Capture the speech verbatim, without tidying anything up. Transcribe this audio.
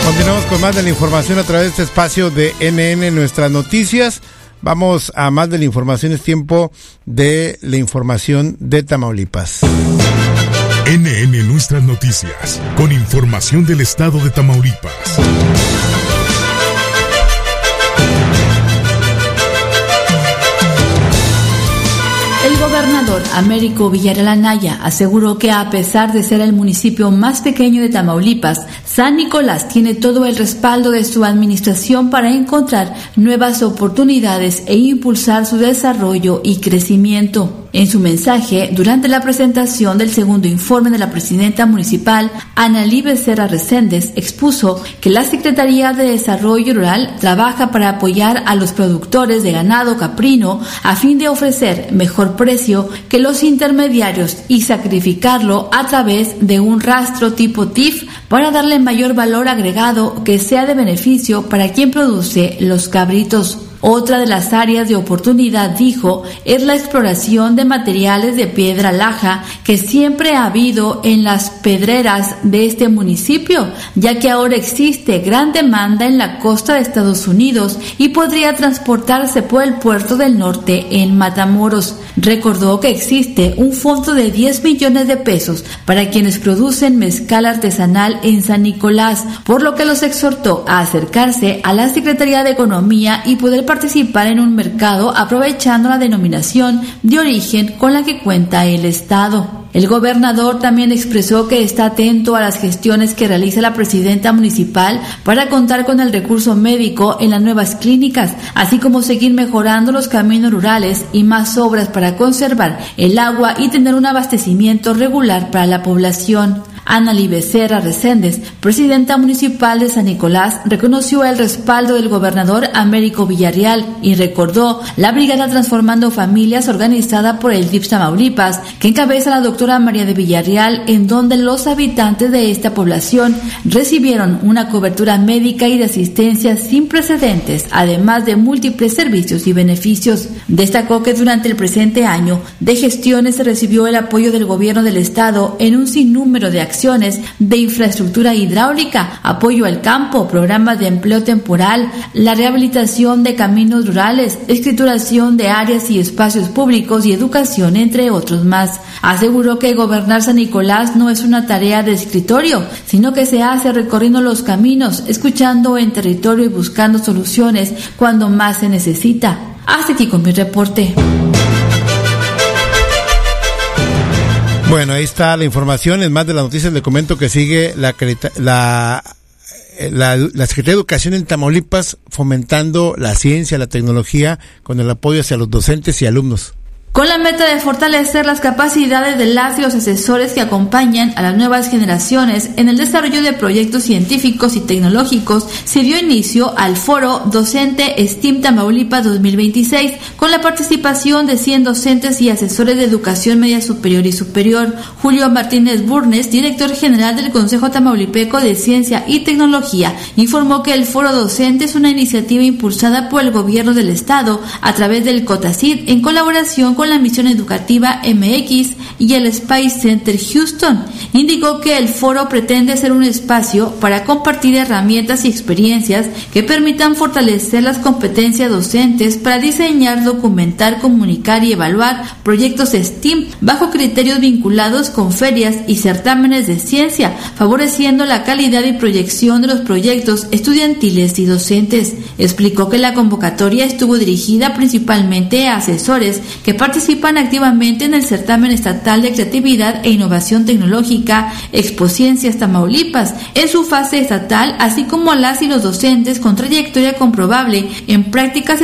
Continuamos con más de la información a través de este espacio de N N Nuestras Noticias. Vamos a más de la información, es tiempo de la información de Tamaulipas. N N Nuestras Noticias, con información del estado de Tamaulipas. El gobernador Américo Villarreal Anaya aseguró que a pesar de ser el municipio más pequeño de Tamaulipas, San Nicolás tiene todo el respaldo de su administración para encontrar nuevas oportunidades e impulsar su desarrollo y crecimiento. En su mensaje, durante la presentación del segundo informe de la presidenta municipal, Analí Becerra Reséndez, expuso que la Secretaría de Desarrollo Rural trabaja para apoyar a los productores de ganado caprino a fin de ofrecer mejor precio que los intermediarios y sacrificarlo a través de un rastro tipo T I F para darle mayor valor agregado que sea de beneficio para quien produce los cabritos. Otra de las áreas de oportunidad, dijo, es la exploración de materiales de piedra laja que siempre ha habido en las pedreras de este municipio, ya que ahora existe gran demanda en la costa de Estados Unidos y podría transportarse por el puerto del norte en Matamoros. Recordó que existe un fondo de diez millones de pesos para quienes producen mezcal artesanal en San Nicolás, por lo que los exhortó a acercarse a la Secretaría de Economía y poder participar en un mercado aprovechando la denominación de origen con la que cuenta el estado. El gobernador también expresó que está atento a las gestiones que realiza la presidenta municipal para contar con el recurso médico en las nuevas clínicas, así como seguir mejorando los caminos rurales y más obras para conservar el agua y tener un abastecimiento regular para la población. Analí Becerra Reséndez, presidenta municipal de San Nicolás, reconoció el respaldo del gobernador Américo Villarreal y recordó la Brigada Transformando Familias organizada por el D I P S Tamaulipas, que encabeza la doctora María de Villarreal, en donde los habitantes de esta población recibieron una cobertura médica y de asistencia sin precedentes, además de múltiples servicios y beneficios. Destacó que durante el presente año de gestiones se recibió el apoyo del gobierno del estado en un sinnúmero de acciones de infraestructura hidráulica, apoyo al campo, programas de empleo temporal, la rehabilitación de caminos rurales, escrituración de áreas y espacios públicos y educación, entre otros más. Aseguró que gobernar San Nicolás no es una tarea de escritorio, sino que se hace recorriendo los caminos, escuchando en territorio y buscando soluciones cuando más se necesita. Hasta aquí con mi reporte. Bueno, ahí está la información. En más de las noticias le comento que sigue la la, la, la Secretaría de Educación en Tamaulipas fomentando la ciencia, la tecnología, con el apoyo hacia los docentes y alumnos. Con la meta de fortalecer las capacidades de las y los asesores que acompañan a las nuevas generaciones en el desarrollo de proyectos científicos y tecnológicos, se dio inicio al Foro Docente STEAM Tamaulipas dos mil veintiséis, con la participación de cien docentes y asesores de educación media superior y superior. Julio Martínez Burnes, director general del Consejo Tamaulipeco de Ciencia y Tecnología, informó que el Foro Docente es una iniciativa impulsada por el gobierno del estado a través del COTACIT en colaboración con la Misión Educativa M X y el Spice Center Houston. Indicó que el foro pretende ser un espacio para compartir herramientas y experiencias que permitan fortalecer las competencias docentes para diseñar, documentar, comunicar y evaluar proyectos STEAM bajo criterios vinculados con ferias y certámenes de ciencia, favoreciendo la calidad y proyección de los proyectos estudiantiles y docentes. Explicó que la convocatoria estuvo dirigida principalmente a asesores que participan activamente en el certamen estatal de creatividad e innovación tecnológica Expociencias Tamaulipas en su fase estatal, así como a las y los docentes con trayectoria comprobable en prácticas